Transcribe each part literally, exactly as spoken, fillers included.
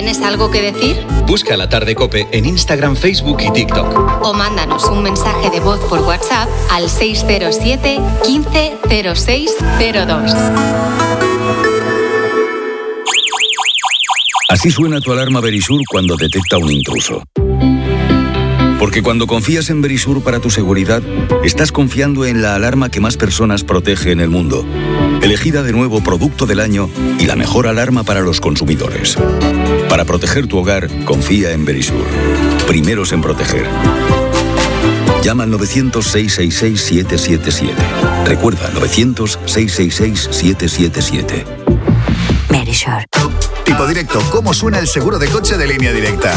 ¿Tienes algo que decir? Busca La Tarde COPE en Instagram, Facebook y TikTok. O mándanos un mensaje de voz por WhatsApp al seis cero siete, quince, cero seis cero dos. Así suena tu alarma Verisur cuando detecta un intruso. Porque cuando confías en Verisur para tu seguridad, estás confiando en la alarma que más personas protege en el mundo. Elegida de nuevo Producto del Año y la mejor alarma para los consumidores. Para proteger tu hogar, confía en Verisur. Primeros en proteger. Llama al novecientos, seiscientos sesenta y seis, siete siete siete. Recuerda, novecientos, seiscientos sesenta y seis, siete siete siete. Verisur. Tipo directo, ¿cómo suena el seguro de coche de Línea Directa?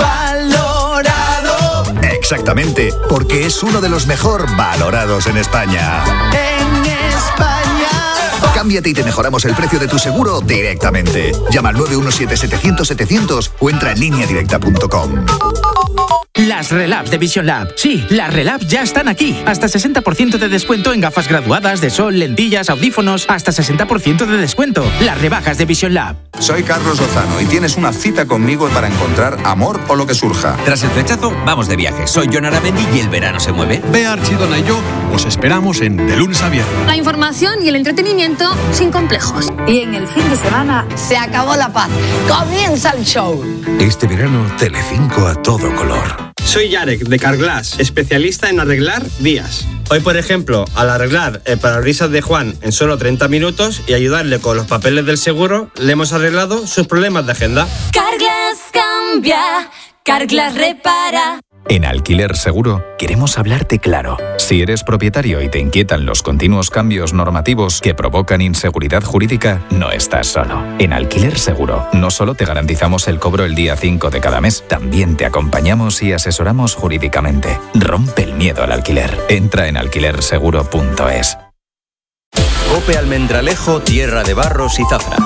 Valorado. Exactamente, porque es uno de los mejor valorados en España. En España. Cámbiate y te mejoramos el precio de tu seguro directamente. Llama al nueve uno siete, setecientos, setecientos o entra en línea directa punto com. Las Relab de Vision Lab. Sí, las Relab ya están aquí. Hasta sesenta por ciento de descuento en gafas graduadas, de sol, lentillas, audífonos. Hasta sesenta por ciento de descuento. Las rebajas de Vision Lab. Soy Carlos Lozano y tienes una cita conmigo para encontrar amor o lo que surja. Tras el flechazo, vamos de viaje. Soy Jon Aramendi y el verano se mueve. Bea Archidona y yo os esperamos en De Lunes a Viernes. La información y el entretenimiento sin complejos. Y en el fin de semana se acabó la paz. Comienza el show. Este verano, Telecinco a todo color. Soy Yarek, de Carglass, especialista en arreglar vías. Hoy, por ejemplo, al arreglar el parabrisas de Juan en solo treinta minutos y ayudarle con los papeles del seguro, le hemos arreglado sus problemas de agenda. Carglass cambia, Carglass repara. En Alquiler Seguro queremos hablarte claro. Si eres propietario y te inquietan los continuos cambios normativos que provocan inseguridad jurídica, no estás solo. En Alquiler Seguro no solo te garantizamos el cobro el día cinco de cada mes, también te acompañamos y asesoramos jurídicamente. Rompe el miedo al alquiler. Entra en alquiler seguro punto es. COPE Almendralejo, tierra de barros y zafra.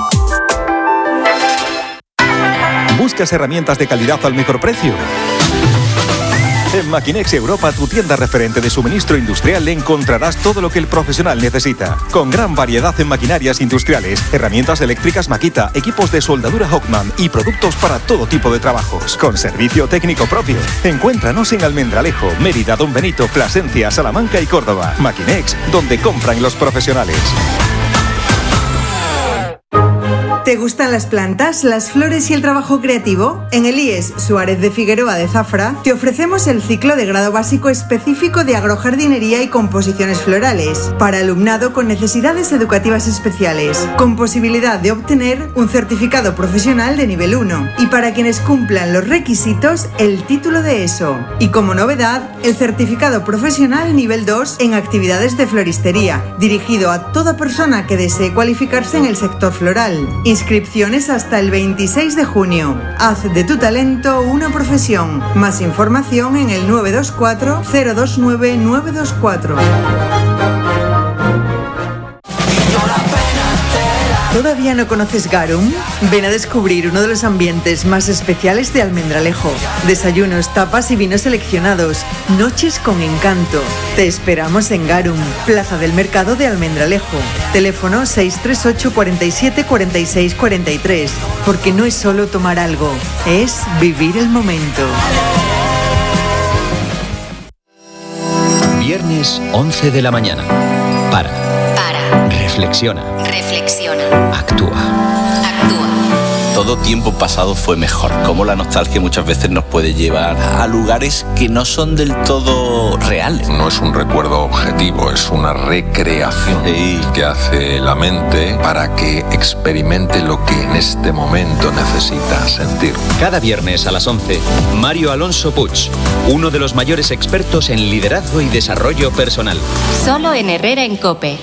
¿Buscas herramientas de calidad al mejor precio? En Maquinex Europa, tu tienda referente de suministro industrial, encontrarás todo lo que el profesional necesita. Con gran variedad en maquinarias industriales, herramientas eléctricas Makita, equipos de soldadura Hockman y productos para todo tipo de trabajos. Con servicio técnico propio. Encuéntranos en Almendralejo, Mérida, Don Benito, Plasencia, Salamanca y Córdoba. Maquinex, donde compran los profesionales. ¿Te gustan las plantas, las flores y el trabajo creativo? En el I E S Suárez de Figueroa de Zafra te ofrecemos el ciclo de grado básico específico de agrojardinería y composiciones florales para alumnado con necesidades educativas especiales, con posibilidad de obtener un certificado profesional de nivel uno y para quienes cumplan los requisitos el título de ESO. Y como novedad, el certificado profesional nivel dos en actividades de floristería, dirigido a toda persona que desee cualificarse en el sector floral. Inscripciones hasta el veintiséis de junio. Haz de tu talento una profesión. Más información en el nueve dos cuatro, cero dos nueve, nueve dos cuatro. ¿Todavía no conoces Garum? Ven a descubrir uno de los ambientes más especiales de Almendralejo. Desayunos, tapas y vinos seleccionados. Noches con encanto. Te esperamos en Garum, Plaza del Mercado de Almendralejo. Teléfono seis tres ocho, cuatro siete, cuatro seis cuatro tres. Porque no es solo tomar algo, es vivir el momento. Viernes once de la mañana. Para. Para. Reflexiona. Reflexiona. Actúa. Actúa. Todo tiempo pasado fue mejor. Cómo la nostalgia muchas veces nos puede llevar a lugares que no son del todo reales. No es un recuerdo objetivo, es una recreación sí. que hace la mente para que experimente lo que en este momento necesita sentir. Cada viernes a las once, Mario Alonso Puig, uno de los mayores expertos en liderazgo y desarrollo personal. Solo en Herrera en COPE.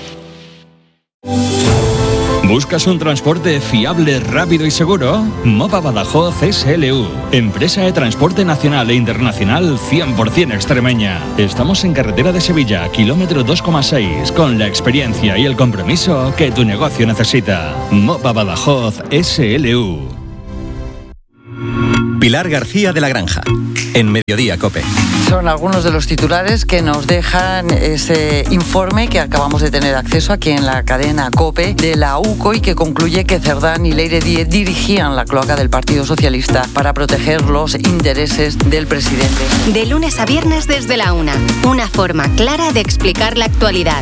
¿Buscas un transporte fiable, rápido y seguro? Mopa Badajoz S L U, empresa de transporte nacional e internacional cien por ciento extremeña. Estamos en carretera de Sevilla, kilómetro dos coma seis, con la experiencia y el compromiso que tu negocio necesita. Mopa Badajoz S L U. Pilar García de la Granja, en Mediodía COPE. Son algunos de los titulares que nos dejan ese informe que acabamos de tener acceso aquí en la cadena COPE de la U C O y que concluye que Cerdán y Leire Díez dirigían la cloaca del Partido Socialista para proteger los intereses del presidente. De lunes a viernes desde la una, una forma clara de explicar la actualidad.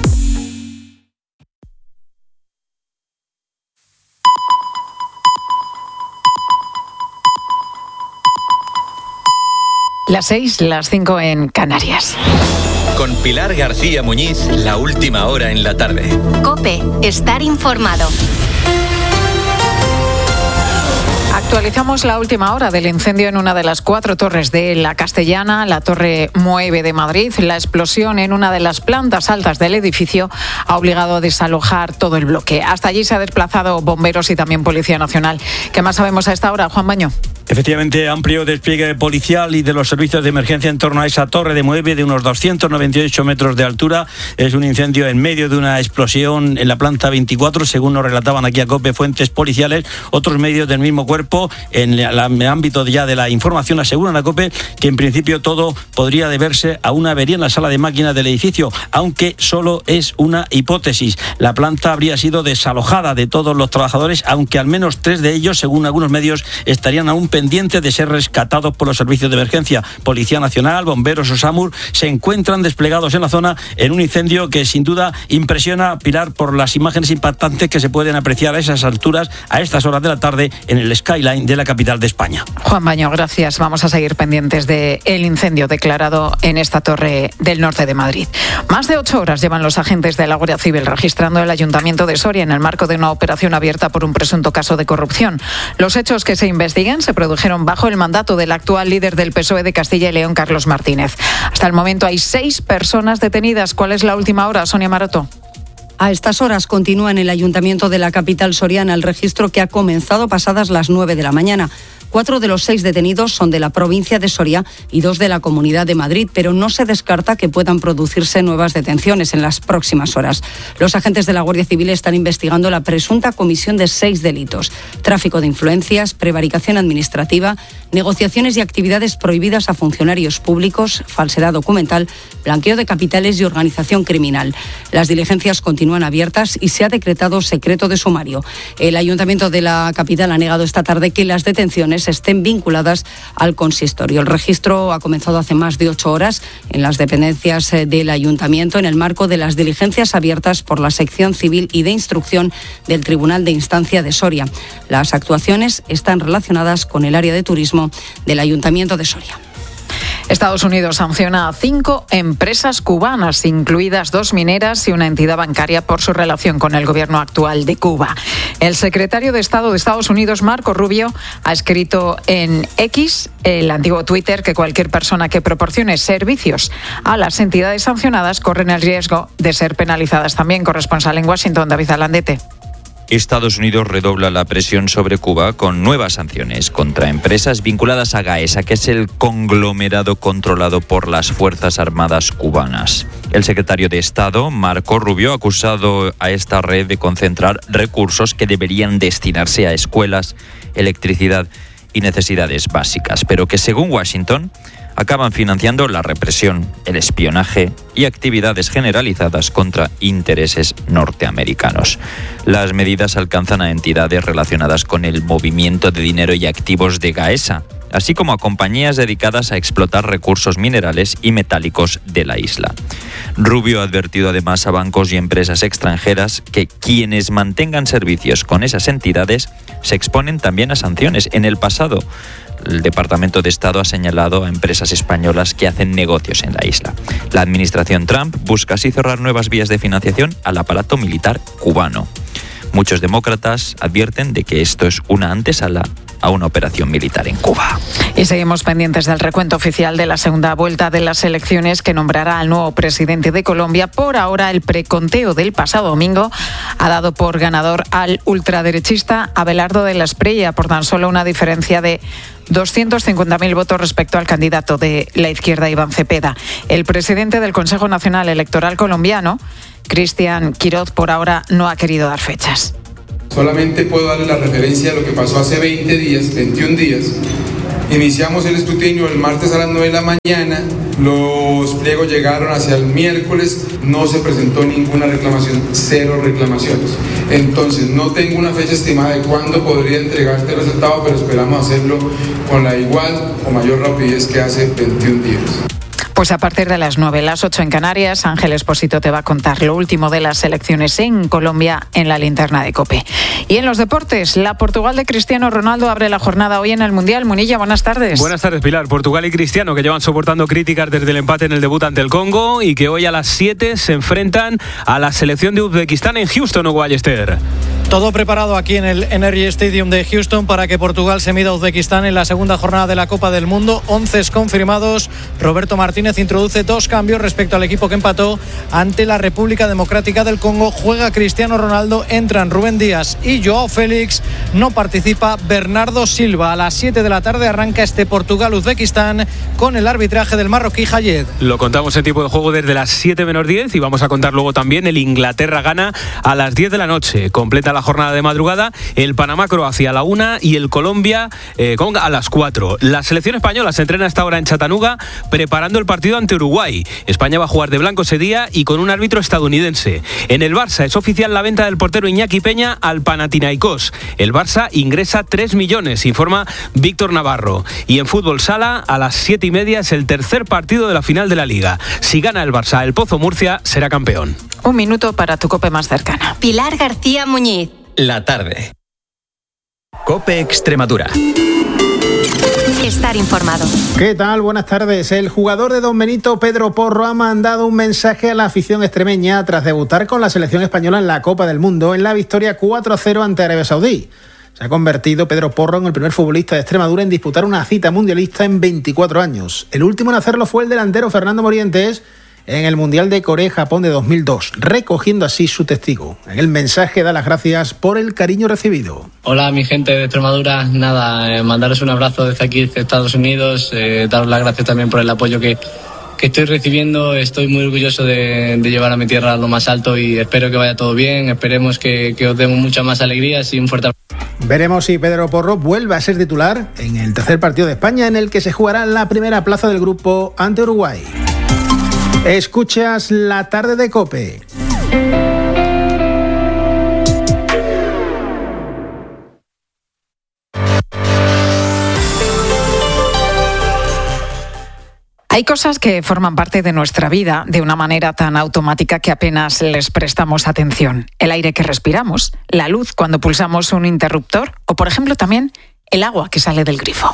Las seis, las cinco en Canarias. Con Pilar García Muñiz, la última hora en la tarde. COPE, estar informado. Actualizamos la última hora del incendio en una de las cuatro torres de La Castellana, la Torre nueve de Madrid. La explosión en una de las plantas altas del edificio ha obligado a desalojar todo el bloque. Hasta allí se ha desplazado bomberos y también Policía Nacional. ¿Qué más sabemos a esta hora, Juan Baño? Efectivamente, amplio despliegue policial y de los servicios de emergencia en torno a esa torre de Mueve de unos doscientos noventa y ocho metros de altura. Es un incendio en medio de una explosión en la planta veinticuatro, según nos relataban aquí a COPE fuentes policiales. Otros medios del mismo cuerpo, en el ámbito ya de la información, aseguran a COPE que en principio todo podría deberse a una avería en la sala de máquinas del edificio, aunque solo es una hipótesis. La planta habría sido desalojada de todos los trabajadores, aunque al menos tres de ellos, según algunos medios, estarían aún pendientes de ser rescatados por los servicios de emergencia. Policía Nacional, bomberos o SAMUR se encuentran desplegados en la zona en un incendio que sin duda impresiona, Pilar, por las imágenes impactantes que se pueden apreciar a esas alturas, a estas horas de la tarde, en el skyline de la capital de España. Juan Baño, gracias. Vamos a seguir pendientes del incendio declarado en esta torre del norte de Madrid. Más de ocho horas llevan los agentes de la Guardia Civil registrando el Ayuntamiento de Soria en el marco de una operación abierta por un presunto caso de corrupción. Los hechos que se investigan se produjeron bajo el mandato del actual líder del P S O E de Castilla y León, Carlos Martínez. Hasta el momento hay seis personas detenidas. ¿Cuál es la última hora, Sonia Maroto? A estas horas continúa en el Ayuntamiento de la capital soriana el registro que ha comenzado pasadas las nueve de la mañana. Cuatro de los seis detenidos son de la provincia de Soria y dos de la Comunidad de Madrid, pero no se descarta que puedan producirse nuevas detenciones en las próximas horas. Los agentes de la Guardia Civil están investigando la presunta comisión de seis delitos: tráfico de influencias, prevaricación administrativa, negociaciones y actividades prohibidas a funcionarios públicos, falsedad documental, blanqueo de capitales y organización criminal. Las diligencias continúan abiertas y se ha decretado secreto de sumario. El Ayuntamiento de la capital ha negado esta tarde que las detenciones estén vinculadas al consistorio. El registro ha comenzado hace más de ocho horas en las dependencias del Ayuntamiento en el marco de las diligencias abiertas por la sección civil y de instrucción del Tribunal de Instancia de Soria. Las actuaciones están relacionadas con el área de turismo del Ayuntamiento de Soria. Estados Unidos sanciona a cinco empresas cubanas, incluidas dos mineras y una entidad bancaria, por su relación con el gobierno actual de Cuba. El secretario de Estado de Estados Unidos, Marco Rubio, ha escrito en X, el antiguo Twitter, que cualquier persona que proporcione servicios a las entidades sancionadas corren el riesgo de ser penalizadas también. Corresponsal en Washington, David Alandete. Estados Unidos redobla la presión sobre Cuba con nuevas sanciones contra empresas vinculadas a Gaesa, que es el conglomerado controlado por las Fuerzas Armadas cubanas. El secretario de Estado, Marco Rubio, ha acusado a esta red de concentrar recursos que deberían destinarse a escuelas, electricidad y necesidades básicas, pero que, según Washington, acaban financiando la represión, el espionaje y actividades generalizadas contra intereses norteamericanos. Las medidas alcanzan a entidades relacionadas con el movimiento de dinero y activos de Gaesa, así como a compañías dedicadas a explotar recursos minerales y metálicos de la isla. Rubio ha advertido además a bancos y empresas extranjeras que quienes mantengan servicios con esas entidades se exponen también a sanciones. En el pasado, el Departamento de Estado ha señalado a empresas españolas que hacen negocios en la isla. La administración Trump busca así cerrar nuevas vías de financiación al aparato militar cubano. Muchos demócratas advierten de que esto es una antesala a una operación militar en Cuba. Y seguimos pendientes del recuento oficial de la segunda vuelta de las elecciones que nombrará al nuevo presidente de Colombia. Por ahora, el preconteo del pasado domingo ha dado por ganador al ultraderechista Abelardo de la Espriella por tan solo una diferencia de doscientos cincuenta mil votos respecto al candidato de la izquierda, Iván Cepeda. El presidente del Consejo Nacional Electoral colombiano, Cristian Quiroz, por ahora no ha querido dar fechas. Solamente puedo darle la referencia a lo que pasó hace veinte días, veintiún días, Iniciamos el escrutinio el martes a las nueve de la mañana, los pliegos llegaron hacia el miércoles, no se presentó ninguna reclamación, cero reclamaciones. Entonces no tengo una fecha estimada de cuándo podría entregarte el resultado, pero esperamos hacerlo con la igual o mayor rapidez que hace veintiún días. Pues a partir de las nueve, las ocho en Canarias, Ángel Expósito te va a contar lo último de las elecciones en Colombia en la linterna de COPE. Y en los deportes, la Portugal de Cristiano Ronaldo abre la jornada hoy en el Mundial. Munilla, buenas tardes. Buenas tardes, Pilar. Portugal y Cristiano, que llevan soportando críticas desde el empate en el debut ante el Congo y que hoy a las siete se enfrentan a la selección de Uzbekistán en Houston, Hugo Ballester. Todo preparado aquí en el Energy Stadium de Houston para que Portugal se mida a Uzbekistán en la segunda jornada de la Copa del Mundo. Once confirmados. Roberto Martínez introduce dos cambios respecto al equipo que empató ante la República Democrática del Congo. Juega Cristiano Ronaldo, entran Rubén Díaz y Joao Félix. No participa Bernardo Silva. A las siete de la tarde arranca este Portugal-Uzbekistán con el arbitraje del marroquí Hayed. Lo contamos en tiempo de juego desde las siete menos diez y vamos a contar luego también el Inglaterra-Ghana a las diez de la noche. Completa la jornada de madrugada el Panamá-Croacia a la una y el Colombia eh, a las cuatro. La selección española se entrena a esta hora en Chattanooga preparando el partido ante Uruguay. España va a jugar de blanco ese día y con un árbitro estadounidense. En el Barça es oficial la venta del portero Iñaki Peña al Panathinaikos. El Barça ingresa tres millones, informa Víctor Navarro. Y en fútbol sala, a las siete y media es el tercer partido de la final de la Liga. Si gana el Barça, el Pozo Murcia será campeón. Un minuto para tu COPE más cercana. Pilar García Muñiz. La tarde. COPE Extremadura. Estar informado. ¿Qué tal? Buenas tardes. El jugador de Don Benito, Pedro Porro, ha mandado un mensaje a la afición extremeña tras debutar con la selección española en la Copa del Mundo en la victoria cuatro a cero ante Arabia Saudí. Se ha convertido Pedro Porro en el primer futbolista de Extremadura en disputar una cita mundialista en veinticuatro años. El último en hacerlo fue el delantero Fernando Morientes en el Mundial de Corea y Japón de dos mil dos, recogiendo así su testigo. En el mensaje da las gracias por el cariño recibido. Hola, mi gente de Extremadura. Nada, eh, mandaros un abrazo desde aquí, desde Estados Unidos. Eh, daros las gracias también por el apoyo que, que estoy recibiendo. Estoy muy orgulloso de, de llevar a mi tierra a lo más alto y espero que vaya todo bien. Esperemos que, que os demos muchas más alegrías y un fuerte abrazo. Veremos si Pedro Porro vuelve a ser titular en el tercer partido de España, en el que se jugará la primera plaza del grupo ante Uruguay. Escuchas La Tarde de COPE. Hay cosas que forman parte de nuestra vida de una manera tan automática que apenas les prestamos atención. El aire que respiramos, la luz cuando pulsamos un interruptor o, por ejemplo, también el agua que sale del grifo.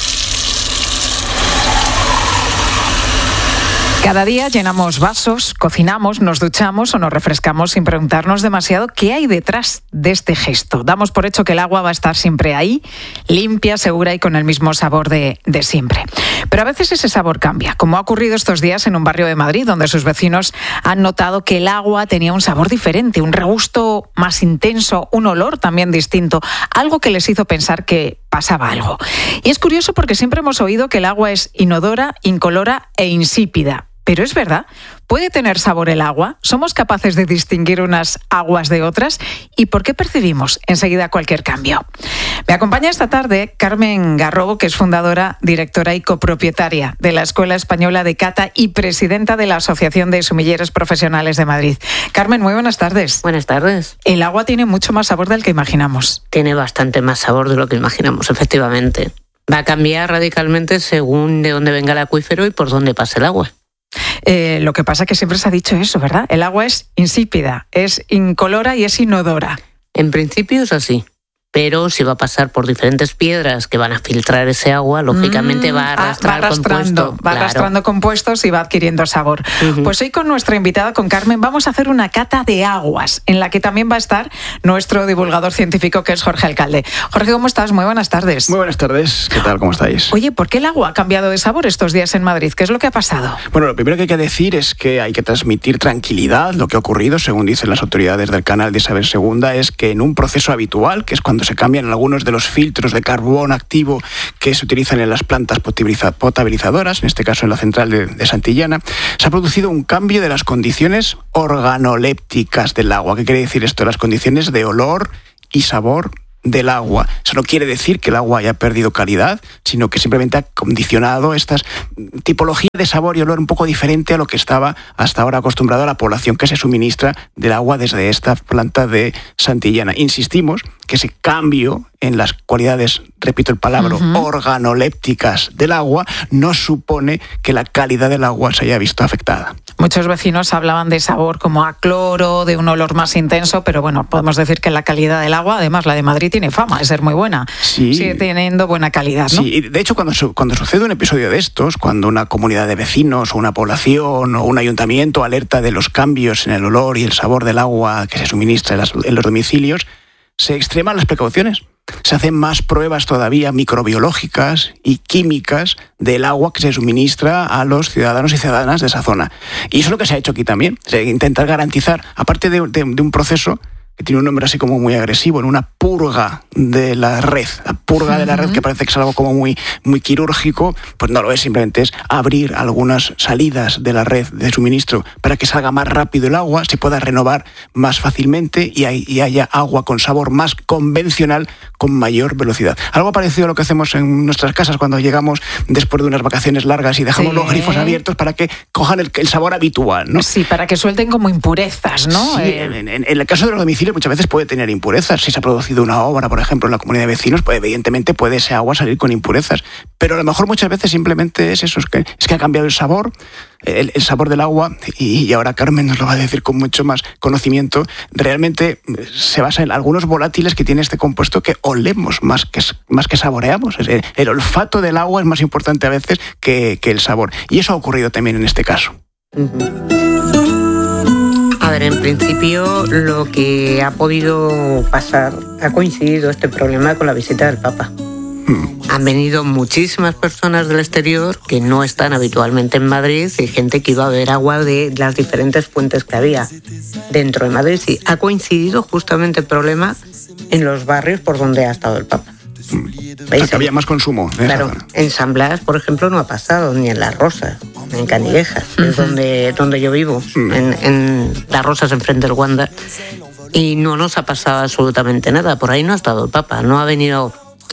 Cada día llenamos vasos, cocinamos, nos duchamos o nos refrescamos sin preguntarnos demasiado qué hay detrás de este gesto. Damos por hecho que el agua va a estar siempre ahí, limpia, segura y con el mismo sabor de, de siempre. Pero a veces ese sabor cambia, como ha ocurrido estos días en un barrio de Madrid, donde sus vecinos han notado que el agua tenía un sabor diferente, un regusto más intenso, un olor también distinto, algo que les hizo pensar que pasaba algo. Y es curioso porque siempre hemos oído que el agua es inodora, incolora e insípida. Pero es verdad, ¿puede tener sabor el agua? ¿Somos capaces de distinguir unas aguas de otras? ¿Y por qué percibimos enseguida cualquier cambio? Me acompaña esta tarde Carmen Garrobo, que es fundadora, directora y copropietaria de la Escuela Española de Cata y presidenta de la Asociación de Sumilleros Profesionales de Madrid. Carmen, muy buenas tardes. Buenas tardes. El agua tiene mucho más sabor del que imaginamos. Tiene bastante más sabor de lo que imaginamos, efectivamente. Va a cambiar radicalmente según de dónde venga el acuífero y por dónde pase el agua. Eh, lo que pasa es que siempre se ha dicho eso, ¿verdad? El agua es insípida, es incolora y es inodora. En principio es así, pero si va a pasar por diferentes piedras que van a filtrar ese agua, lógicamente mm, va a arrastrar va arrastrando, compuesto. Va claro. arrastrando compuestos y va adquiriendo sabor. Uh-huh. Pues hoy con nuestra invitada, con Carmen, vamos a hacer una cata de aguas, en la que también va a estar nuestro divulgador científico, que es Jorge Alcalde. Jorge, ¿cómo estás? Muy buenas tardes. Muy buenas tardes. ¿Qué tal? ¿Cómo estáis? Oye, ¿por qué el agua ha cambiado de sabor estos días en Madrid? ¿Qué es lo que ha pasado? Bueno, lo primero que hay que decir es que hay que transmitir tranquilidad. Lo que ha ocurrido, según dicen las autoridades del canal de Isabel segunda, es que en un proceso habitual, que es cuando se cambian algunos de los filtros de carbón activo que se utilizan en las plantas potabilizadoras, en este caso en la central de, de Santillana, se ha producido un cambio de las condiciones organolépticas del agua. ¿Qué quiere decir esto? Las condiciones de olor y sabor del agua. Eso no quiere decir que el agua haya perdido calidad, sino que simplemente ha condicionado estas tipologías de sabor y olor un poco diferente a lo que estaba hasta ahora acostumbrado a la población que se suministra del agua desde esta planta de Santillana. Insistimos que ese cambio en las cualidades, repito el palabra, uh-huh. organolépticas del agua no supone que la calidad del agua se haya visto afectada. Muchos vecinos hablaban de sabor como a cloro, de un olor más intenso, pero bueno, podemos decir que la calidad del agua, además la de Madrid, tiene fama de ser muy buena. Sí. Sigue teniendo buena calidad, ¿no? Sí, de hecho, cuando, su, cuando sucede un episodio de estos, cuando una comunidad de vecinos o una población o un ayuntamiento alerta de los cambios en el olor y el sabor del agua que se suministra en, las, en los domicilios, se extreman las precauciones. Se hacen más pruebas todavía microbiológicas y químicas del agua que se suministra a los ciudadanos y ciudadanas de esa zona. Y eso es lo que se ha hecho aquí también. Se intentar garantizar, aparte de, de, de un proceso que tiene un nombre así como muy agresivo, en una purga de la red. La purga uh-huh. de la red, que parece que es algo como muy, muy quirúrgico, pues no lo es, simplemente es abrir algunas salidas de la red de suministro para que salga más rápido el agua, se pueda renovar más fácilmente y, hay, y haya agua con sabor más convencional, con mayor velocidad. Algo parecido a lo que hacemos en nuestras casas cuando llegamos después de unas vacaciones largas y dejamos sí. los grifos abiertos para que cojan el, el sabor habitual, ¿no? Sí, para que suelten como impurezas, ¿no? Sí, eh... en, en, en el caso de los domicilios muchas veces puede tener impurezas. Si se ha producido una obra, por ejemplo, en la comunidad de vecinos, pues evidentemente puede ese agua salir con impurezas. Pero a lo mejor muchas veces simplemente es eso, es que, es que ha cambiado el sabor, el, el sabor del agua, y, y ahora Carmen nos lo va a decir con mucho más conocimiento. Realmente se basa en algunos volátiles que tiene este compuesto que olemos más que, más que saboreamos. El, el olfato del agua es más importante a veces que, que el sabor. Y eso ha ocurrido también en este caso. A ver, en principio lo que ha podido pasar, ha coincidido este problema con la visita del Papa. Hmm. Han venido muchísimas personas del exterior que no están habitualmente en Madrid y gente que iba a beber agua de las diferentes fuentes que había dentro de Madrid. Y ha coincidido justamente el problema en los barrios por donde ha estado el Papa. ¿Veis? Que había más consumo. Claro, en San Blas, por ejemplo, no ha pasado, ni en Las Rosas, en Canillejas, uh-huh. es donde, donde yo vivo, uh-huh. en, en Las Rosas, enfrente del Wanda, y no nos ha pasado absolutamente nada. Por ahí no ha estado el Papa, no ha venido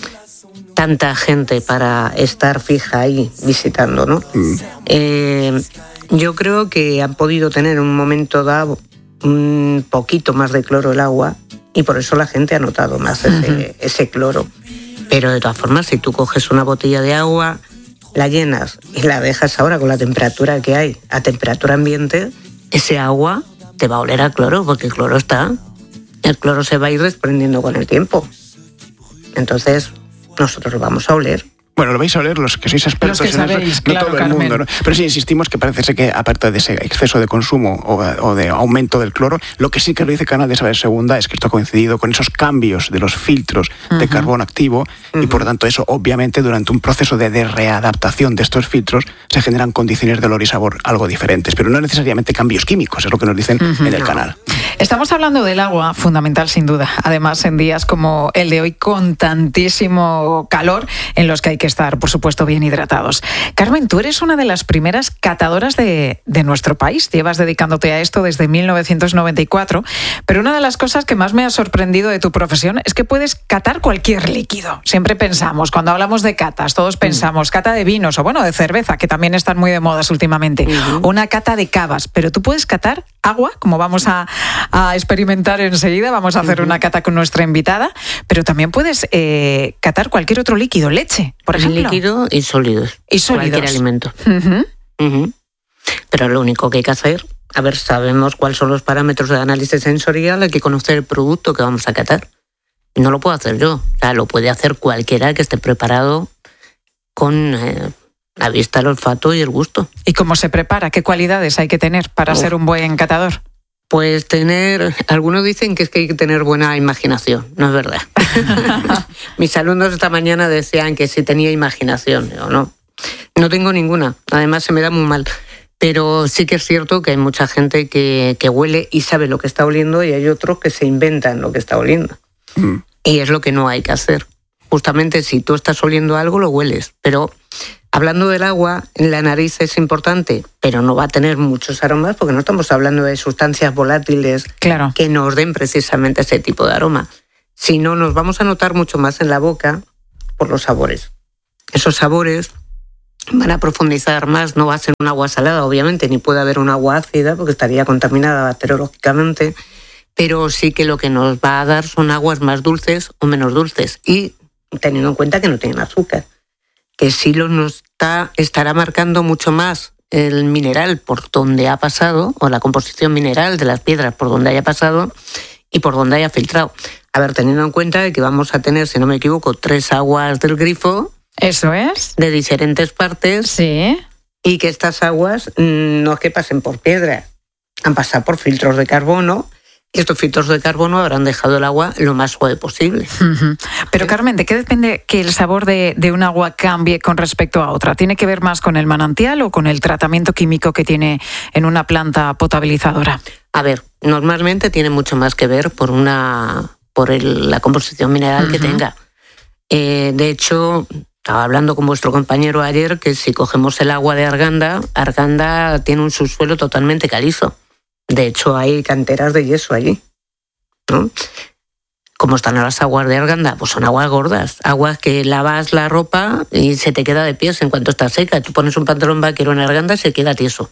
tanta gente para estar fija ahí visitando, ¿no? Uh-huh. Eh, yo creo que han podido tener un momento dado un poquito más de cloro el agua, y por eso la gente ha notado más ese, uh-huh. ese cloro. Pero de todas formas, si tú coges una botella de agua, la llenas y la dejas ahora con la temperatura que hay, a temperatura ambiente, ese agua te va a oler a cloro, porque el cloro está. El cloro se va a ir desprendiendo con el tiempo. Entonces, nosotros lo vamos a oler. Bueno, lo vais a oler los que sois expertos los que en sabéis, eso, claro, no todo el Carmen. mundo, ¿no? Pero sí insistimos que parece ser que, aparte de ese exceso de consumo o, o de aumento del cloro, lo que sí que lo dice Canal de Saber Segunda es que esto ha coincidido con esos cambios de los filtros uh-huh. de carbón activo uh-huh. y por tanto eso, obviamente, durante un proceso de, de readaptación de estos filtros se generan condiciones de olor y sabor algo diferentes, pero no necesariamente cambios químicos, es lo que nos dicen uh-huh. en el canal. Estamos hablando del agua, fundamental sin duda, además en días como el de hoy con tantísimo calor en los que hay que estar, por supuesto, bien hidratados. Carmen, tú eres una de las primeras catadoras de, de nuestro país, llevas dedicándote a esto desde mil novecientos noventa y cuatro, pero una de las cosas que más me ha sorprendido de tu profesión es que puedes catar cualquier líquido. Siempre pensamos, cuando hablamos de catas, todos pensamos mm. cata de vinos o bueno, de cerveza, que también están muy de modas últimamente, uh-huh. una cata de cavas, pero tú puedes catar agua, como vamos a, a experimentar enseguida, vamos a hacer uh-huh. una cata con nuestra invitada, pero también puedes eh, catar cualquier otro líquido, leche, por ejemplo. Líquido y sólidos. Y sólidos. Cualquier alimento. Uh-huh. Uh-huh. Pero lo único que hay que hacer, a ver, sabemos cuáles son los parámetros de análisis sensorial, hay que conocer el producto que vamos a catar. No lo puedo hacer yo, o sea, lo puede hacer cualquiera que esté preparado con eh, la vista, el olfato y el gusto. ¿Y cómo se prepara? ¿Qué cualidades hay que tener para Uf. ser un buen catador? Pues tener, algunos dicen que es que hay que tener buena imaginación, no es verdad. Mis alumnos esta mañana decían que si tenía imaginación, o no. No tengo ninguna, además se me da muy mal. Pero sí que es cierto que hay mucha gente que, que huele y sabe lo que está oliendo y hay otros que se inventan lo que está oliendo. Mm. Y es lo que no hay que hacer. Justamente si tú estás oliendo algo, lo hueles. Pero hablando del agua, en la nariz es importante, pero no va a tener muchos aromas porque no estamos hablando de sustancias volátiles claro. que nos den precisamente ese tipo de aroma. sino nos vamos a notar mucho más en la boca por los sabores. Esos sabores van a profundizar más, no va a ser un agua salada, obviamente, ni puede haber un agua ácida porque estaría contaminada bacteriológicamente, pero sí que lo que nos va a dar son aguas más dulces o menos dulces, y teniendo en cuenta que no tienen azúcar, que sí lo nos está, estará marcando mucho más el mineral por donde ha pasado, o la composición mineral de las piedras por donde haya pasado y por donde haya filtrado. A ver, teniendo en cuenta de que vamos a tener, si no me equivoco, tres aguas del grifo. Eso es. De diferentes partes. Sí. Y que estas aguas mmm, no es que pasen por piedra, han pasado por filtros de carbono. Y estos filtros de carbono habrán dejado el agua lo más suave posible. Uh-huh. Pero Carmen, ¿de qué depende que el sabor de, de un agua cambie con respecto a otra? ¿Tiene que ver más con el manantial o con el tratamiento químico que tiene en una planta potabilizadora? A ver, normalmente tiene mucho más que ver por una por el, la composición mineral uh-huh. que tenga. Eh, de hecho, estaba hablando con vuestro compañero ayer que si cogemos el agua de Arganda, Arganda tiene un subsuelo totalmente calizo. De hecho, hay canteras de yeso allí, ¿no? ¿Cómo están las aguas de Arganda? Pues son aguas gordas, aguas que lavas la ropa y se te queda de pies en cuanto está seca. Tú pones un pantalón vaquero en Arganda y se queda tieso.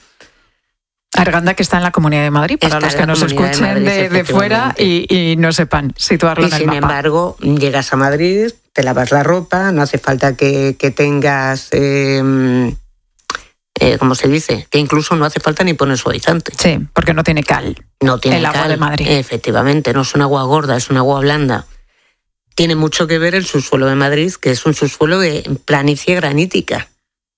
Arganda, que está en la Comunidad de Madrid, para está los que nos escuchen de, Madrid, de fuera y, y no sepan situarlo y en el sin mapa. Embargo, llegas a Madrid, te lavas la ropa, no hace falta que, que tengas... Eh, Eh, como se dice, que incluso no hace falta ni poner suavizante. Sí, porque no tiene cal. No tiene el cal. agua de Madrid. Efectivamente, no es un agua gorda, es un agua blanda. Tiene mucho que ver el subsuelo de Madrid, que es un subsuelo de planicie granítica.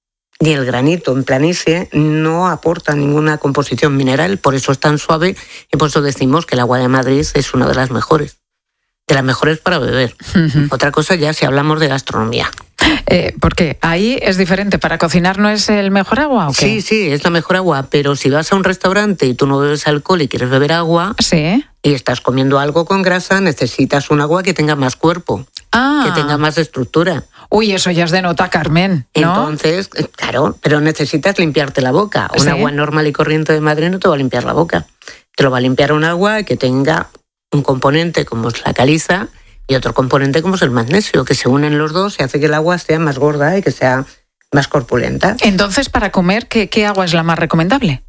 Y el granito en planicie no aporta ninguna composición mineral, por eso es tan suave y por eso decimos que el agua de Madrid es una de las mejores. De las mejores para beber. Uh-huh. Otra cosa ya si hablamos de gastronomía. Eh, ¿Por qué? ¿Ahí es diferente? ¿Para cocinar no es el mejor agua o qué? Sí, sí, es la mejor agua, pero si vas a un restaurante y tú no bebes alcohol y quieres beber agua, sí, y estás comiendo algo con grasa, necesitas un agua que tenga más cuerpo, ah. que tenga más estructura. Uy, eso ya es de nota, Carmen, ¿no? Entonces, claro, pero necesitas limpiarte la boca. Un ¿Sí? agua normal y corriente de Madrid no te va a limpiar la boca. Te lo va a limpiar un agua que tenga un componente como es la caliza y otro componente como es el magnesio, que se unen los dos y hace que el agua sea más gorda y que sea más corpulenta. Entonces, para comer, ¿qué, qué agua es la más recomendable?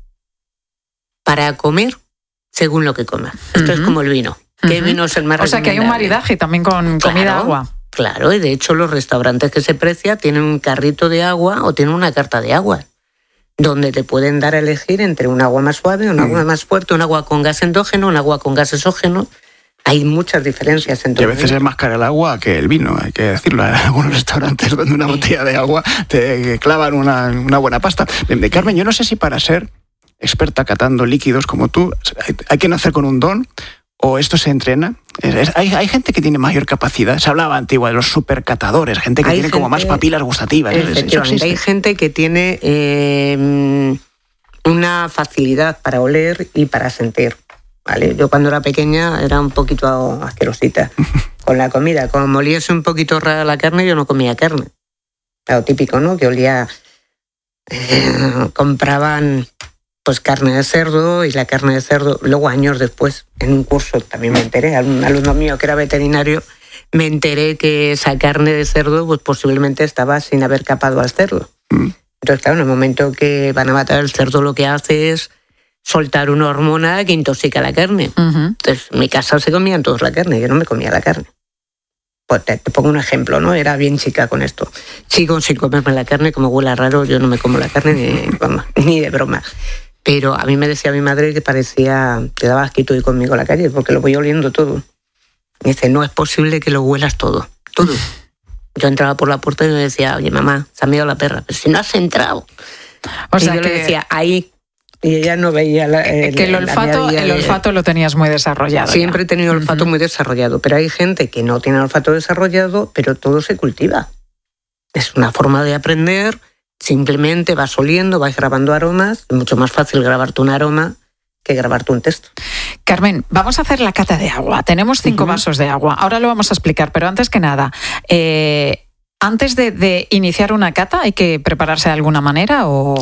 Para comer, según lo que comas. Esto uh-huh. es como el vino. ¿Qué uh-huh. vino es el más recomendable? O sea, que hay un maridaje también con claro, comida-agua. Claro, y de hecho los restaurantes que se precia tienen un carrito de agua o tienen una carta de agua, donde te pueden dar a elegir entre un agua más suave, un agua más fuerte, un agua con gas endógeno, un agua con gas exógeno. Hay muchas diferencias entre Y a veces es más cara el agua que el vino, hay que decirlo. Hay algunos restaurantes donde una botella de agua te clavan una, una buena pasta. De Carmen, yo no sé si para ser experta catando líquidos como tú, hay, hay que nacer con un don o esto se entrena. Es, es, hay, hay gente que tiene mayor capacidad. Se hablaba antigua de los supercatadores, gente que hay tiene gente, como más papilas gustativas. Efectivamente, hay gente que tiene eh, una facilidad para oler y para sentir. ¿Vale? Yo cuando era pequeña era un poquito asquerosita con la comida. Como oliese un poquito rara la carne, yo no comía carne. Lo típico, ¿no? Que olía... Eh, compraban pues carne de cerdo y la carne de cerdo... Luego, años después, en un curso también me enteré, un alumno mío que era veterinario, me enteré que esa carne de cerdo pues posiblemente estaba sin haber capado al cerdo. Mm. Entonces, claro, en el momento que van a matar el cerdo, lo que hace es soltar una hormona que intoxica la carne. Uh-huh. Entonces, en mi casa se comían todos la carne, yo no me comía la carne. Pues te, te pongo un ejemplo, ¿no? Era bien chica con esto. Sigo sin comerme la carne, como huele raro, yo no me como la carne ni, vamos, ni de broma. Pero a mí me decía mi madre que parecía, te daba asquito ir conmigo a la calle, porque lo voy oliendo todo. Me dice, no es posible que lo huelas todo, todo. Yo entraba por la puerta y me decía, oye, mamá, se ha ido la perra, pero si no has entrado. O sea, y yo que... le decía, ahí... Y ella no veía la, el, que el olfato, el olfato lo tenías muy desarrollado. Siempre ya. he tenido el olfato uh-huh. muy desarrollado, pero hay gente que no tiene el olfato desarrollado, pero todo se cultiva. Es una forma de aprender, simplemente vas oliendo, vas grabando aromas, es mucho más fácil grabarte un aroma que grabarte un texto. Carmen, vamos a hacer la cata de agua. Tenemos cinco uh-huh. vasos de agua, ahora lo vamos a explicar, pero antes que nada, eh, antes de, de iniciar una cata, ¿hay que prepararse de alguna manera o...?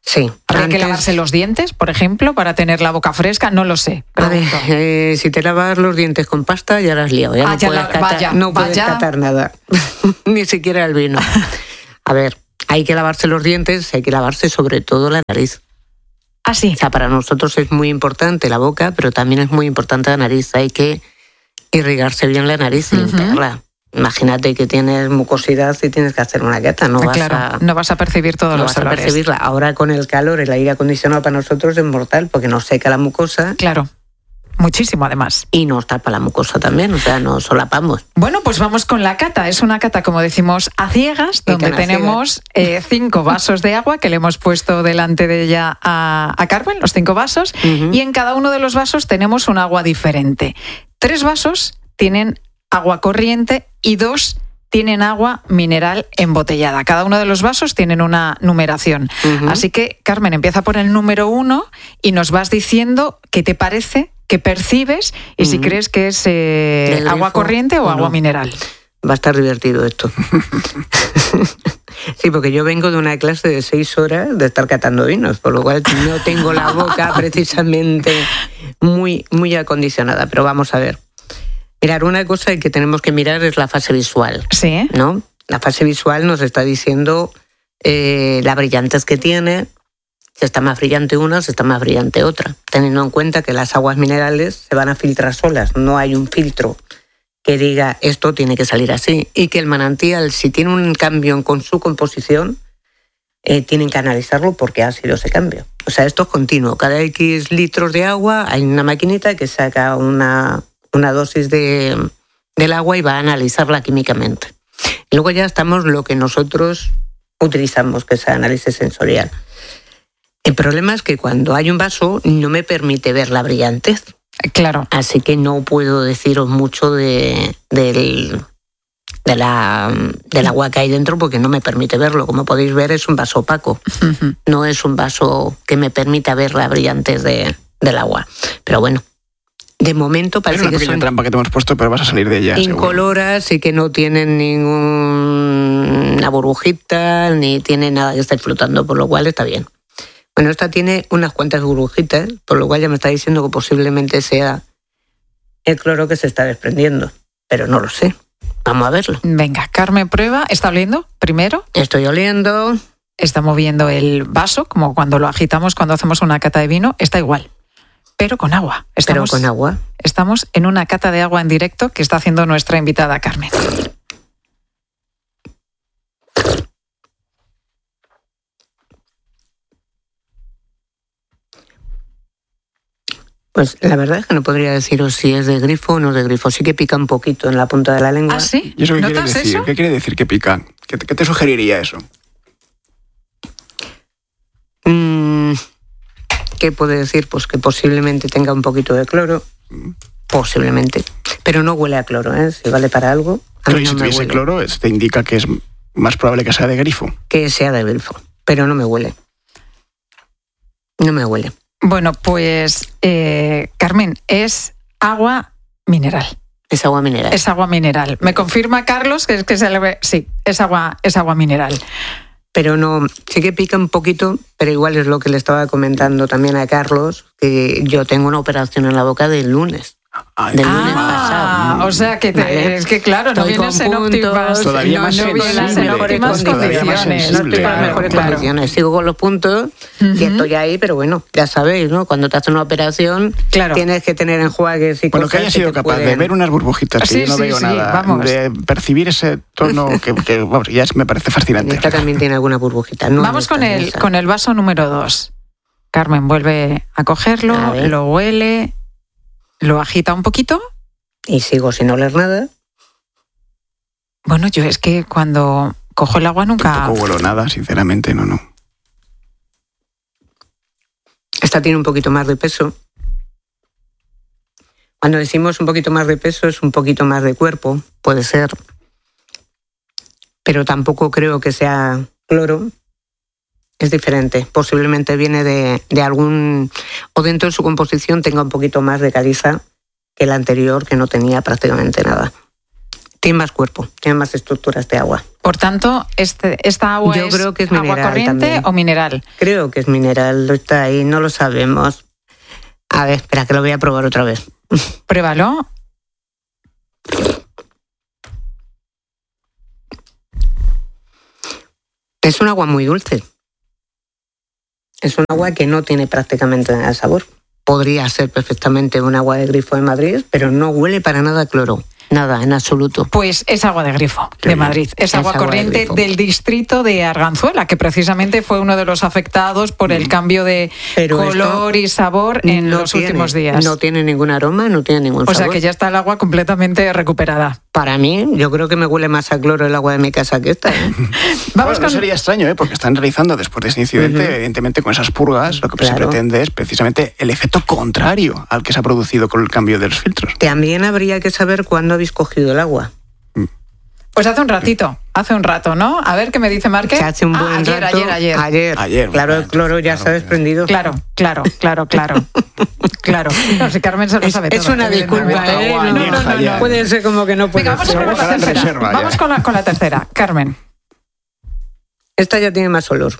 Sí. ¿Habría antes... que lavarse los dientes, por ejemplo, para tener la boca fresca? No lo sé. A ver, eh, si te lavas los dientes con pasta, ya la has liado. Ya ah, no ya puedes, la... catar, vaya, no puedes vaya. catar nada. Ni siquiera el vino. A ver, hay que lavarse los dientes, hay que lavarse sobre todo la nariz. Ah, sí. O sea, para nosotros es muy importante la boca, pero también es muy importante la nariz. Hay que irrigarse bien la nariz y uh-huh. limpiarla. Imagínate que tienes mucosidad y tienes que hacer una cata, no vas claro, a... no vas a percibir todos no los vas olores. a percibirla. Ahora con el calor, el aire acondicionado para nosotros es mortal porque nos seca la mucosa. Claro, muchísimo además. Y nos tapa la mucosa también, o sea, nos solapamos. Bueno, pues vamos con la cata. Es una cata, como decimos, a ciegas, donde tenemos eh, cinco vasos de agua que le hemos puesto delante de ella a, a Carmen, los cinco vasos, uh-huh. y en cada uno de los vasos tenemos un agua diferente. Tres vasos tienen agua corriente y dos tienen agua mineral embotellada. Cada uno de los vasos tienen una numeración. Uh-huh. Así que, Carmen, empieza por el número uno y nos vas diciendo qué te parece, qué percibes y uh-huh. si crees que es eh, agua corriente o, o agua no. mineral. Va a estar divertido esto. Sí, porque yo vengo de una clase de seis horas de estar catando vinos, por lo cual no tengo la boca precisamente muy, muy acondicionada. Pero vamos a ver. Mirar, una cosa que tenemos que mirar es la fase visual. Sí. ¿No? La fase visual nos está diciendo eh, la brillantez que tiene, si está más brillante una, si está más brillante otra. Teniendo en cuenta que las aguas minerales se van a filtrar solas, no hay un filtro que diga esto tiene que salir así. Y que el manantial, si tiene un cambio con su composición, eh, tienen que analizarlo porque ha sido ese cambio. O sea, esto es continuo. Cada X litros de agua hay una maquinita que saca una... una dosis de, del agua y va a analizarla químicamente. Y luego ya estamos lo que nosotros utilizamos, que es el análisis sensorial. El problema es que cuando hay un vaso no me permite ver la brillantez. Claro. Así que no puedo deciros mucho de, del, de la, del agua que hay dentro porque no me permite verlo. Como podéis ver, es un vaso opaco. Uh-huh. No es un vaso que me permita ver la brillantez de, del agua. Pero bueno, de momento parece es una que pequeña son trampa que te hemos puesto, pero vas a salir de ella. incoloras seguro. Y que no tienen ninguna burbujita, ni tiene nada que esté flotando, por lo cual está bien. Bueno, esta tiene unas cuantas burbujitas, por lo cual ya me está diciendo que posiblemente sea el cloro que se está desprendiendo, pero no lo sé. Vamos a verlo. Venga, Carmen prueba. ¿Está oliendo primero? Estoy oliendo. Está moviendo el vaso, como cuando lo agitamos cuando hacemos una cata de vino. Está igual. Pero con agua. Estamos, Pero con agua. Estamos en una cata de agua en directo que está haciendo nuestra invitada Carmen. Pues la verdad es que no podría deciros si es de grifo o no de grifo. Sí que pica un poquito en la punta de la lengua. ¿Ah, sí? ¿Y eso qué quiere ¿Notas decir? eso? ¿Qué quiere decir que pica? ¿Qué te, qué te sugeriría eso? Mm, ¿Qué puede decir? Pues que posiblemente tenga un poquito de cloro. Posiblemente. Pero no huele a cloro, ¿eh? Si vale para algo. Pero no si tuviese huele. cloro, te indica que es más probable que sea de grifo. Que sea de grifo. Pero no me huele. No me huele. Bueno, pues, eh, Carmen, es agua mineral. Es agua mineral. Es agua mineral. Me confirma Carlos que es que se le ve. Sí, es agua, es agua mineral. Pero no, sí que pica un poquito, pero igual es lo que le estaba comentando también a Carlos, que yo tengo una operación en la boca del lunes. Ay, del ah, lunes pasado. O sea que te, vale. es que claro, Estoy no vienes en óptimas, todavía no, más no vienes en óptimas condiciones. No estoy en las mejores claro. condiciones. Sigo con los puntos uh-huh. y estoy ahí, pero bueno, ya sabéis, ¿no? Cuando te hacen una operación, claro. tienes que tener enjuagues y bueno, cosas. que haya sido que capaz pueden... de ver unas burbujitas, sí, que yo no sí, veo sí, nada, vamos. de percibir ese tono que, que vamos, ya me parece fascinante. Esta también tiene alguna burbujita. No Vamos con el, esa. con el vaso número dos. Carmen vuelve a cogerlo, a lo huele, lo agita un poquito. Y sigo sin oler nada. Bueno, yo es que cuando cojo el agua nunca... Tampoco huelo nada, sinceramente, no, no. Esta tiene un poquito más de peso. Cuando decimos un poquito más de peso es un poquito más de cuerpo, puede ser. Pero tampoco creo que sea cloro. Es diferente. Posiblemente viene de, de algún... o dentro de su composición tenga un poquito más de caliza que el anterior, que no tenía prácticamente nada. Tiene más cuerpo, tiene más estructuras de agua. Por tanto, este, ¿esta agua Yo es, creo que es agua mineral corriente también. o mineral? Creo que es mineral, lo está ahí, no lo sabemos. A ver, espera, que lo voy a probar otra vez. Pruébalo. Es un agua muy dulce. Es un agua que no tiene prácticamente nada de sabor. Podría ser perfectamente un agua de grifo de Madrid, pero no huele para nada a cloro. Nada, en absoluto. Pues es agua de grifo Qué de bien. Madrid. Es, Es agua agua de corriente grifo. del distrito de Arganzuela, que precisamente fue uno de los afectados por el cambio de Pero color y sabor en no los tiene- últimos días. No tiene ningún aroma, no tiene ningún o sabor. sea que ya está el agua completamente recuperada. Para mí, yo creo que me huele más a cloro el agua de mi casa que esta. ¿eh? Vamos bueno, no sería extraño, ¿eh? Porque están realizando después de ese incidente, Ujú. evidentemente con esas purgas, lo que se Claro. pretende es precisamente el efecto contrario al que se ha producido con el cambio de los filtros. También habría que saber cuándo habéis cogido el agua. Pues hace un ratito, hace un rato, ¿no? A ver qué me dice Márquez. Se hace un Ah, buen ayer, rato. ayer, ayer, Ayer. Ayer, Claro, el cloro ya se ha desprendido. Claro, claro, claro, claro. Claro. No, si Carmen se lo Es, sabe es todo, una disculpa, evidentemente. ¿eh? No, no, no, no, puede ser como que no puede Venga, vamos ser. con la Dejarán tercera. reserva ya. Vamos con la, con la tercera. Carmen. Esta ya tiene más olor.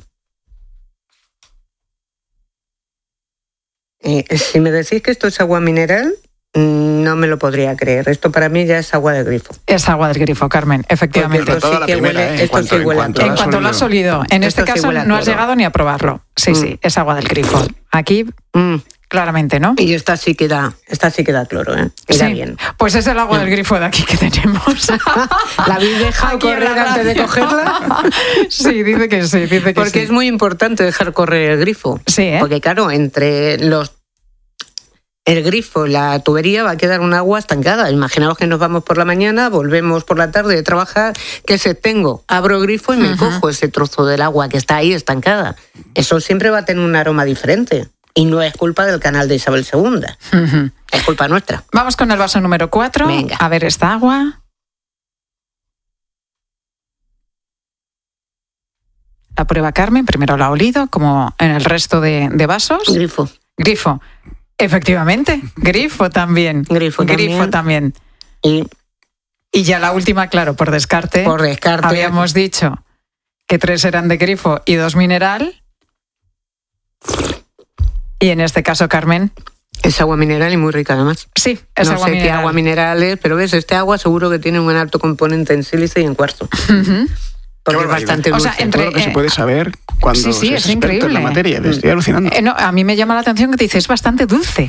Eh, si me decís que esto es agua mineral, mm, no me lo podría creer. Esto para mí ya es agua de grifo. Es agua del grifo, Carmen, efectivamente. Porque esto toda sí la que primera, huele, ¿eh? En esto cuanto- sí en huele a cuanto cloro. En has cuanto lo has olido, en Esto este sí caso huele a no has cloro. llegado ni a probarlo. Sí, sí, es agua del grifo. Aquí, Mm. claramente, ¿no? Y esta sí queda, esta sí queda cloro, ¿eh? Queda Sí, bien. pues es el agua del grifo de aquí que tenemos. ¿La habéis dejado Aquí en correr la antes de radio. cogerla? Sí, dice que sí, dice que Porque sí. es muy importante dejar correr el grifo. Sí, ¿eh? Porque claro, entre los el grifo, la tubería va a quedar un agua estancada. Imaginaos que nos vamos por la mañana, volvemos por la tarde de trabajar, ¿qué se tengo? Abro el grifo y me Ujú. cojo ese trozo del agua que está ahí estancada. Eso siempre va a tener un aroma diferente. Y no es culpa del canal de Isabel segunda, Ujú. es culpa nuestra. Vamos con el vaso número cuatro. Venga. A ver esta agua. La prueba Carmen, primero la ha olido, como en el resto de, de vasos. Grifo. Grifo. Efectivamente, grifo también. Grifo Grifo también. también. Y Y ya la última, claro, por descarte. por descarte, Habíamos dicho que tres eran de grifo y dos mineral. Y en este caso, Carmen, es agua mineral y muy rica además. sí, es no agua sé mineral. qué agua mineral es, pero ves, este agua seguro que tiene un alto componente en sílice y en cuarzo. Ujú. Porque es barbaridad. bastante O dulce. sea, entre- Todo lo que se eh, puede saber cuando sí, sí, se es experto en increíble. la materia. Estoy alucinando. Eh, no, a mí me llama la atención que te dice, es bastante dulce.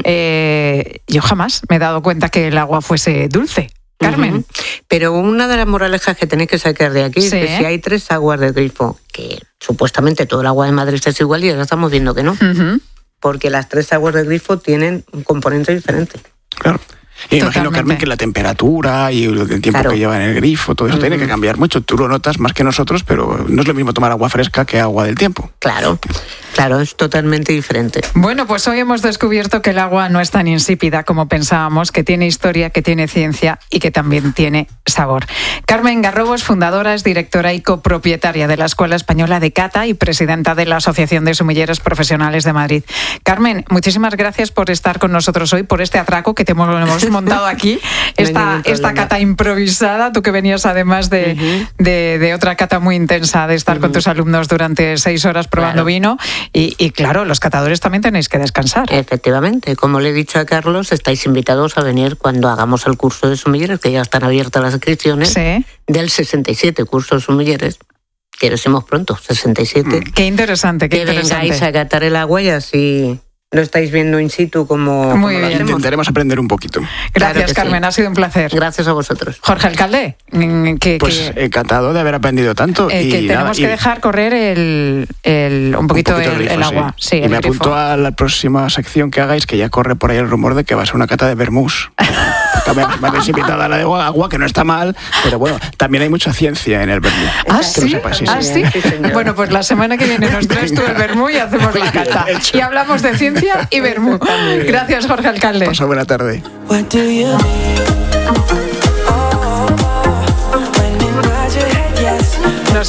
Eh, yo jamás me he dado cuenta que el agua fuese dulce. Carmen. Ujú. Pero una de las moralejas que tenéis que sacar de aquí es Sí. que si hay tres aguas de grifo, que supuestamente todo el agua de Madrid es igual y ahora estamos viendo que no, Ujú. porque las tres aguas de grifo tienen un componente diferente. Claro. Y imagino, Totalmente. Carmen, que la temperatura y el tiempo Claro. que lleva en el grifo, todo eso tiene que cambiar mucho. Tú lo notas más que nosotros, pero no es lo mismo tomar agua fresca que agua del tiempo. Claro, claro, es totalmente diferente. Bueno, pues hoy hemos descubierto que el agua no es tan insípida como pensábamos, que tiene historia, que tiene ciencia y que también tiene sabor. Carmen Garrobos, fundadora, es directora y copropietaria de la Escuela Española de Cata y presidenta de la Asociación de Sumilleros Profesionales de Madrid. Carmen, muchísimas gracias por estar con nosotros hoy, por este atraco que te hemos, hemos montado aquí, No hay esta, ningún esta problema. cata improvisada, tú que venías además de, Ujú. de, de otra cata muy intensa, de estar con tus alumnos durante seis horas probando Claro. vino y, y claro, los catadores también tenéis que descansar. Efectivamente, como le he dicho a Carlos, estáis invitados a venir cuando hagamos el curso de sumilleres, que ya están abiertas las inscripciones, Sí. del sesenta y siete curso de sumilleres, que decimos pronto, sesenta y siete. Qué interesante, qué Que vengáis interesante. a catar el agua y así lo estáis viendo in situ como, como Muy lo bien. hacemos. Intentaremos aprender un poquito. Gracias, Claro que Carmen, sí. ha sido un placer. Gracias a vosotros. Jorge Alcalde, mm, que, Pues que- encantado de haber aprendido tanto. eh, y que nada, tenemos y que dejar correr el, el- un poquito, un poquito el, grifo, el agua. sí. Sí, y el me grifo. apunto a la próxima sección que hagáis, que ya corre por ahí el rumor de que va a ser una cata de vermús. Me me habéis invitado a la de agua, que no está mal, pero bueno, también hay mucha ciencia en el vermú. ¿Ah, Que lo sí? sepas, sí, ¿Ah, sí. sí? Sí, señor. Bueno, pues la semana que viene nos traes tú el vermú y hacemos la cata. Y hablamos de ciencia y vermú. Gracias, Jorge Alcalde. Pasa buena tarde. What do you mean? Oh, oh, oh. When you nod your head yes, Nos,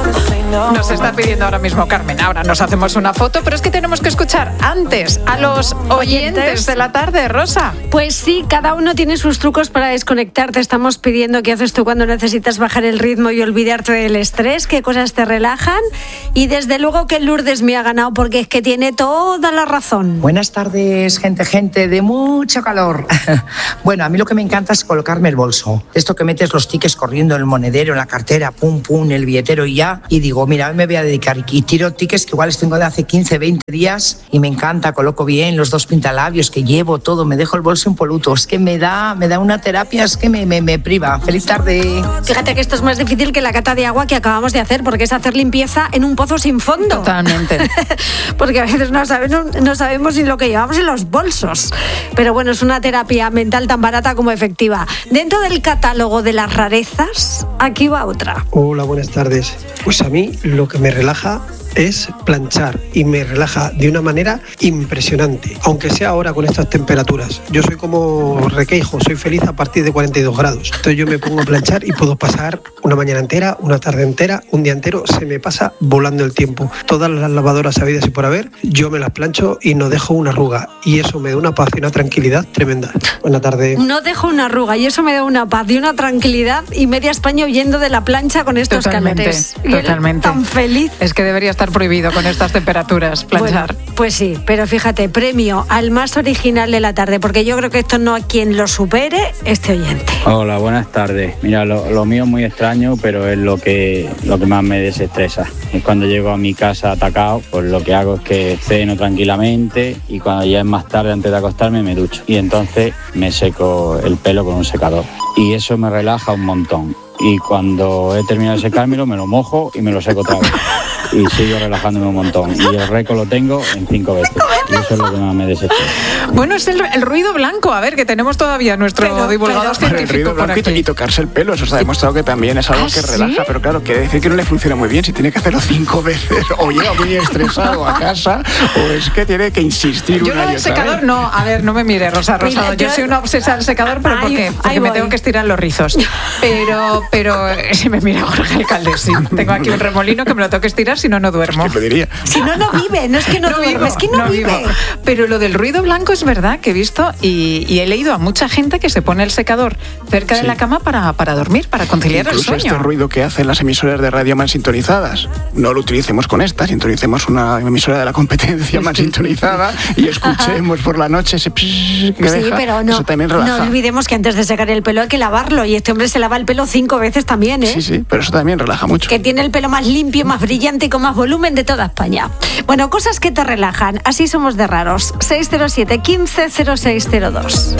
nos está pidiendo ahora mismo Carmen. Ahora nos hacemos una foto, pero es que tenemos que escuchar antes a los oyentes de la tarde, Rosa. Pues sí, cada uno tiene sus trucos para desconectar. Te estamos pidiendo qué haces tú cuando necesitas bajar el ritmo y olvidarte del estrés, qué cosas te relajan. Y desde luego que Lourdes me ha ganado porque es que tiene toda la razón. Buenas tardes, gente, gente de mucho calor. Bueno, a mí lo que me encanta es colocarme el bolso. Esto que metes los tickets corriendo en el monedero, en la cartera, pum, pum, el billetero y ya. Y digo, mira, me voy a dedicar y tiro tickets que igual les tengo de hace quince, veinte días y me encanta, coloco bien los dos pintalabios que llevo, todo, me dejo el bolso impoluto. Es que me da, me da una terapia, es que me, me, me priva. Feliz tarde. Fíjate que esto es más difícil que la cata de agua que acabamos de hacer, porque es hacer limpieza en un pozo sin fondo. Totalmente. Porque a veces no sabemos, no sabemos ni lo que llevamos en los bolsos. Pero bueno, es una terapia mental tan barata como efectiva. Dentro del catálogo de las rarezas, aquí va otra. Hola, buenas tardes. Pues a mí lo que me relaja es planchar y me relaja de una manera impresionante, aunque sea ahora con estas temperaturas. Yo soy como Requeijo, soy feliz a partir de cuarenta y dos grados. Entonces yo me pongo a planchar y puedo pasar una mañana entera, una tarde entera, un día entero, se me pasa volando el tiempo. Todas las lavadoras habidas y por haber, yo me las plancho y no dejo una arruga y eso me da una paz y una tranquilidad tremenda. Buena tarde. No dejo una arruga y eso me da una paz y una tranquilidad y media España huyendo de la plancha con estos Totalmente, calores. Totalmente. Tan feliz. Es que debería estar prohibido con estas temperaturas planchar. Bueno, pues sí, pero fíjate, premio al más original de la tarde, porque yo creo que esto no hay quien lo supere, este oyente. Hola, buenas tardes. Mira, lo, lo mío es muy extraño, pero es lo que, lo que más me desestresa. Es cuando llego a mi casa atacado, pues lo que hago es que ceno tranquilamente y cuando ya es más tarde, antes de acostarme, me ducho. Y entonces me seco el pelo con un secador. Y eso me relaja un montón. Y cuando he terminado de secármelo, me lo mojo y me lo seco otra vez. Y sigo relajándome un montón. Y el récord lo tengo en cinco veces. Y eso es lo que más me desestresa. Bueno, es el, el ruido blanco. A ver, que tenemos todavía nuestro pero, divulgador pero, científico. El ruido por blanco aquí. Y tocarse el pelo, eso se ha demostrado que también es algo ¿Ah, que sí? relaja. Pero claro, quiere decir que no le funciona muy bien si tiene que hacerlo cinco veces. O llega muy estresado a casa, o es que tiene que insistir yo una no y el otra secador, vez. no. A ver, no me mire, Rosa Rosado. Yo, yo soy una obsesa del secador, pero ¿por qué? Porque me tengo que estirar los rizos. Pero, pero si me mira Jorge Alcalde, sí. Tengo aquí un remolino que me lo tengo que estirar, si no, no duermo. ¿Qué pediría? Si no, no vive, no es que no, no duerme, es que no, no vive. Vivo. Pero lo del ruido blanco es verdad que he visto y, y he leído a mucha gente que se pone el secador cerca sí. de la cama para, para dormir, para conciliar Incluso el sueño. Este ruido que hacen las emisoras de radio mal sintonizadas, no lo utilicemos con esta, sintonicemos una emisora de la competencia mal sintonizada y escuchemos por la noche ese psh que sí, deja, pero no, eso también relaja. No olvidemos que antes de secar el pelo hay que lavarlo y este hombre se lava el pelo cinco veces también, ¿eh? Sí, sí, pero eso también relaja mucho. Que tiene el pelo más limpio, más brillante y con más volumen de toda España. Bueno, cosas que te relajan, así somos de raros. seis cero siete, quince, cero seis cero dos.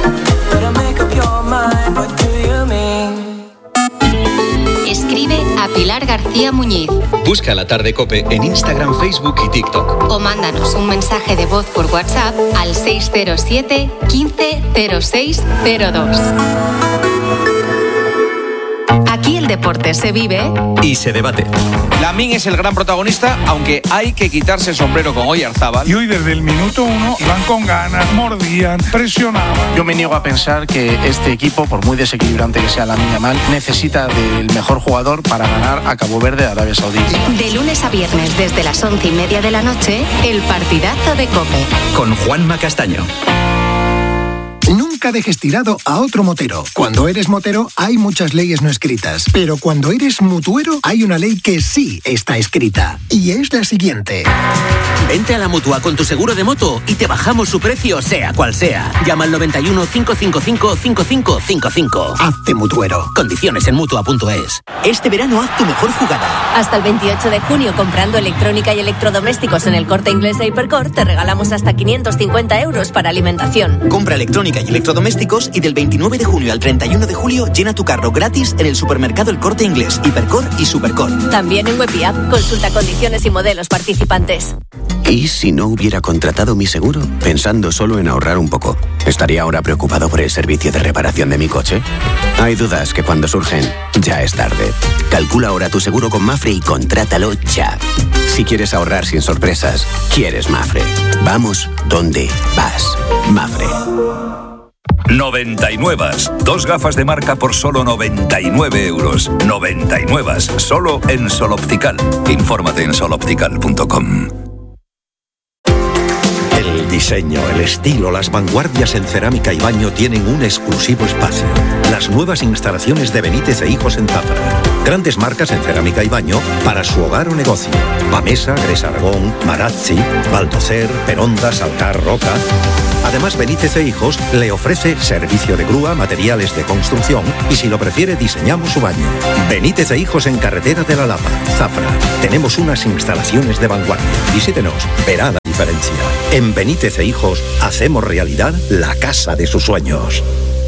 Escribe a Pilar García Muñiz. Busca La Tarde COPE en Instagram, Facebook y TikTok. O mándanos un mensaje de voz por WhatsApp al seis cero siete, quince, cero seis cero dos. Aquí el deporte se vive y se debate. Lamín es el gran protagonista, aunque hay que quitarse el sombrero con Oyarzábal. Y hoy desde el minuto uno iban con ganas, mordían, presionaban. Yo me niego a pensar que este equipo, por muy desequilibrante que sea Lamine Yamal, necesita del mejor jugador para ganar a Cabo Verde de Arabia Saudí. De lunes a viernes desde las once y media de la noche, el partidazo de COPE. Con Juanma Castaño. Nunca dejes tirado a otro motero. Cuando eres motero hay muchas leyes no escritas, pero cuando eres mutuero hay una ley que sí está escrita y es la siguiente. Vente a la Mutua con tu seguro de moto y te bajamos su precio sea cual sea. Llama al noventa y uno, cinco cinco cinco, cinco cinco cinco cinco. Hazte mutuero. Condiciones en mutua punto es. Este verano haz tu mejor jugada. Hasta el veintiocho de junio, comprando electrónica y electrodomésticos en el Corte Inglés e Hipercor, te regalamos hasta quinientos cincuenta euros para alimentación. Compra electrónica y electrodomésticos y del veintinueve de junio al treinta y uno de julio llena tu carro gratis en el supermercado El Corte Inglés, Hipercor y Supercor. También en web y app. Consulta condiciones y modelos participantes. ¿Y si no hubiera contratado mi seguro? Pensando solo en ahorrar un poco, ¿estaría ahora preocupado por el servicio de reparación de mi coche? Hay dudas que cuando surgen, ya es tarde. Calcula ahora tu seguro con Mafre y contrátalo ya. Si quieres ahorrar sin sorpresas, quieres Mafre. Vamos donde vas. Mafre. noventa y nueve. Dos gafas de marca por solo noventa y nueve euros. noventa y nueve. Solo en Sol Optical. Infórmate en sol optical punto com. El diseño, el estilo, las vanguardias en cerámica y baño tienen un exclusivo espacio. Las nuevas instalaciones de Benítez e Hijos en Zafra. Grandes marcas en cerámica y baño para su hogar o negocio. Bamesa, Gres Aragón, Marazzi, Baldocer, Peronda, Salcar, Roca. Además, Benítez e Hijos le ofrece servicio de grúa, materiales de construcción y, si lo prefiere, diseñamos su baño. Benítez e Hijos en Carretera de la Lapa, Zafra. Tenemos unas instalaciones de vanguardia. Visítenos, verá la diferencia. En Benítez e Hijos hacemos realidad la casa de sus sueños.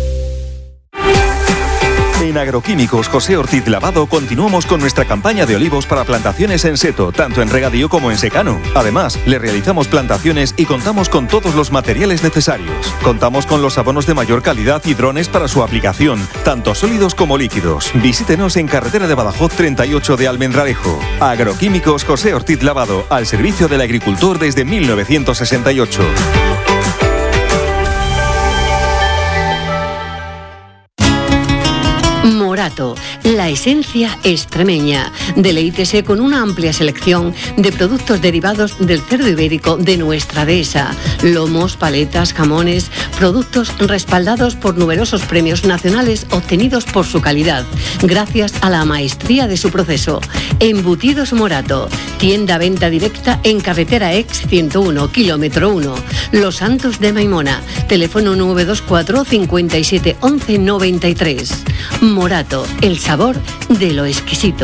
En Agroquímicos José Ortiz Lavado continuamos con nuestra campaña de olivos para plantaciones en seto, tanto en regadío como en secano. Además, le realizamos plantaciones y contamos con todos los materiales necesarios. Contamos con los abonos de mayor calidad y drones para su aplicación, tanto sólidos como líquidos. Visítenos en Carretera de Badajoz treinta y ocho de Almendralejo. Agroquímicos José Ortiz Lavado, al servicio del agricultor desde mil novecientos sesenta y ocho. Morato, la esencia extremeña. Deleítese con una amplia selección de productos derivados del cerdo ibérico de nuestra dehesa. Lomos, paletas, jamones, productos respaldados por numerosos premios nacionales obtenidos por su calidad, gracias a la maestría de su proceso. Embutidos Morato, tienda venta directa en carretera Ex ciento uno, kilómetro uno. Los Santos de Maimona, teléfono nueve dos cuatro, cincuenta y siete, once, noventa y tres. Morato, el sabor de lo exquisito.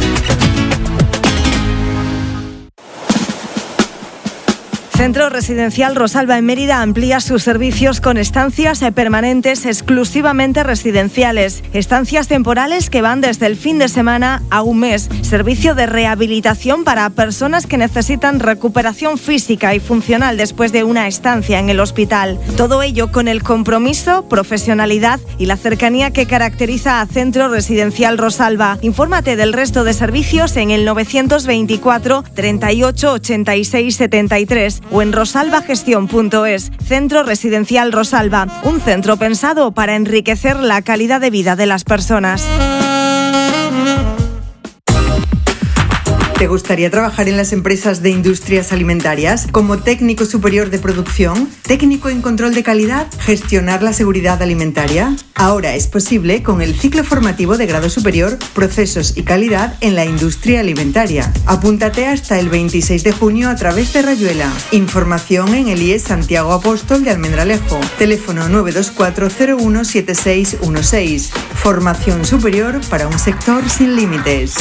Centro Residencial Rosalba en Mérida amplía sus servicios con estancias permanentes exclusivamente residenciales, estancias temporales que van desde el fin de semana a un mes, servicio de rehabilitación para personas que necesitan recuperación física y funcional después de una estancia en el hospital. Todo ello con el compromiso, profesionalidad y la cercanía que caracteriza a Centro Residencial Rosalba. Infórmate del resto de servicios en el novecientos veinticuatro, treinta y ocho, ochenta y seis, setenta y tres o en rosalbagestión punto es. Centro Residencial Rosalba, un centro pensado para enriquecer la calidad de vida de las personas. ¿Te gustaría trabajar en las empresas de industrias alimentarias como técnico superior de producción, técnico en control de calidad, gestionar la seguridad alimentaria? Ahora es posible con el ciclo formativo de grado superior, procesos y calidad en la industria alimentaria. Apúntate hasta el veintiséis de junio a través de Rayuela. Información en el I E S Santiago Apóstol de Almendralejo. Teléfono nueve dos cuatro cero uno siete seis uno seis. Formación superior para un sector sin límites.